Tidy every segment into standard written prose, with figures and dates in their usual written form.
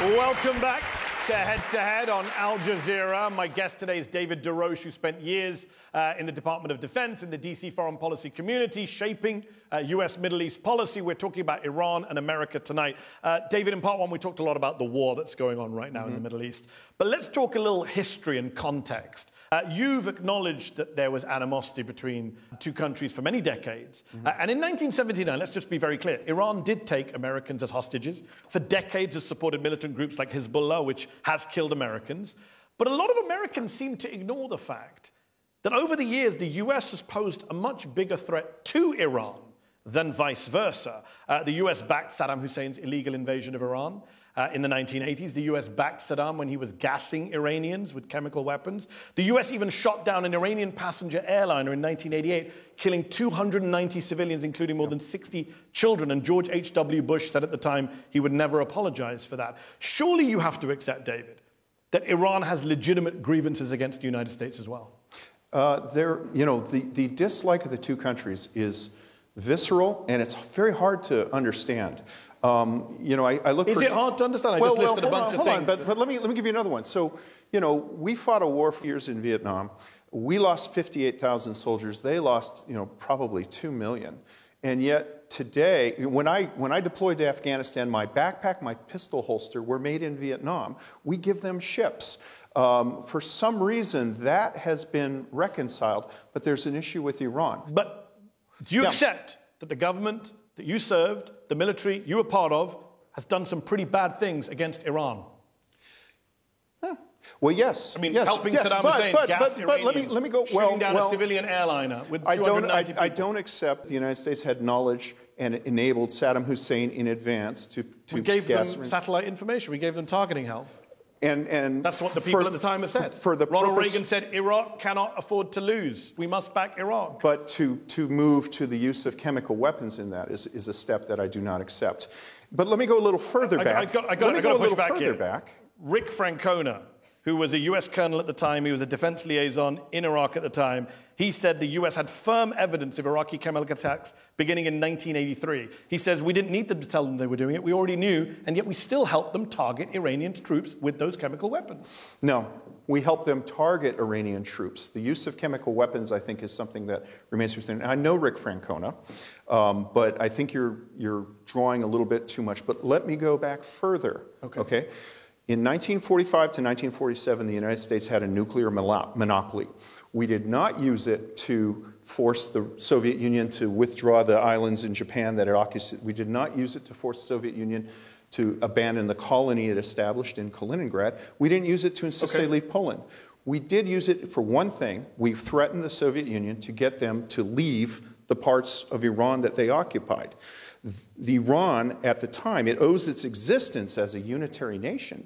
Welcome back to Head on Al Jazeera. My guest today is David DeRoche, who spent years in the Department of Defense, in the DC foreign policy community, shaping U.S. Middle East policy. We're talking about Iran and America tonight. David, in part one, we talked a lot about the war that's going on right now in the Middle East. But let's talk a little history and context. You've acknowledged that there was animosity between two countries for many decades. And in 1979, let's just be very clear, Iran did take Americans as hostages. For decades has supported militant groups like Hezbollah, which has killed Americans. But a lot of Americans seem to ignore the fact that over the years, the US has posed a much bigger threat to Iran than vice versa. The US backed Saddam Hussein's illegal invasion of Iran. In the 1980s, the US backed Saddam when he was gassing Iranians with chemical weapons. The US even shot down an Iranian passenger airliner in 1988, killing 290 civilians, including more than 60 children. And George H.W. Bush said at the time he would never apologize for that. Surely you have to accept, David, that Iran has legitimate grievances against the United States as well. The dislike of the two countries is visceral, and it's very hard to understand. I look for... Is it hard to understand? I just listed a bunch of things. But let me give you another one. So, we fought a war for years in Vietnam. We lost 58,000 soldiers. They lost, probably 2 million. And yet today, when I deployed to Afghanistan, my backpack, my pistol holster were made in Vietnam. We give them ships. For some reason, that has been reconciled, but there's an issue with Iran. But do you accept that the government that you served, the military you were part of, has done some pretty bad things against Iran? Well, yes. I mean, helping Saddam Hussein gas Iranians, let me go. Shooting down a civilian airliner with 290 people. I don't accept the United States had knowledge and enabled Saddam Hussein in advance to We gave them satellite information. We gave them targeting help. And that's what the people at the time have said. Ronald Reagan said, Iraq cannot afford to lose. We must back Iraq. But to move to the use of chemical weapons in that is a step that I do not accept. But let me go a little further back. I got to push back here. Rick Francona, who was a U.S. colonel at the time, he was a defense liaison in Iraq at the time, he said the U.S. had firm evidence of Iraqi chemical attacks beginning in 1983. He says, we didn't need them to tell them they were doing it, we already knew, and yet we still helped them target Iranian troops with those chemical weapons. No, we helped them target Iranian troops. The use of chemical weapons, I think, is something that remains within. I know Rick Francona, but I think you're drawing a little bit too much. But let me go back further, okay? In 1945 to 1947, the United States had a nuclear monopoly. We did not use it to force the Soviet Union to withdraw the islands in Japan that it occupied. We did not use it to force the Soviet Union to abandon the colony it established in Kaliningrad. We didn't use it to insist they leave Poland. We did use it for one thing. We threatened the Soviet Union to get them to leave the parts of Iran that they occupied. The Iran, at the time, it owes its existence as a unitary nation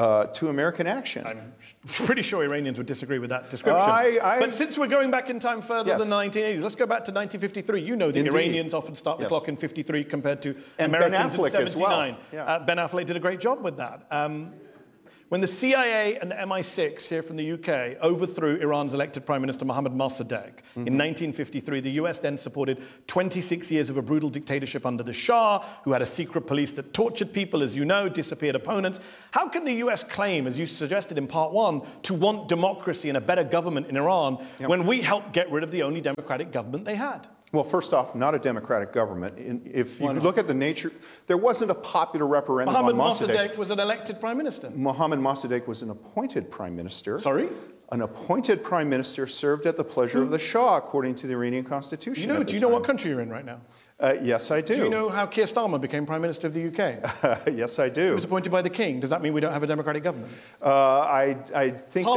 to American action. I'm pretty sure Iranians would disagree with that description. But since we're going back in time further than the 1980s, let's go back to 1953. You know the Iranians often start the clock in 53 compared to Americans in 79. As well. Ben Affleck did a great job with that. When the CIA and the MI6 here from the UK overthrew Iran's elected Prime Minister Mohammad Mossadegh in 1953, the US then supported 26 years of a brutal dictatorship under the Shah, who had a secret police that tortured people, as you know, disappeared opponents. How can the US claim, as you suggested in part one, to want democracy and a better government in Iran when we helped get rid of the only democratic government they had? Well, first off, not a democratic government. If you look at the nature, there wasn't a popular referendum on Mossadegh. Mohammad Mossadegh was an elected prime minister. Mohammad Mossadegh was an appointed prime minister. Sorry? An appointed prime minister served at the pleasure of the Shah, according to the Iranian constitution. Do you know what country you're in right now? Yes, I do. Do you know how Keir Starmer became prime minister of the UK? Yes, I do. He was appointed by the king. Does that mean we don't have a democratic government? I think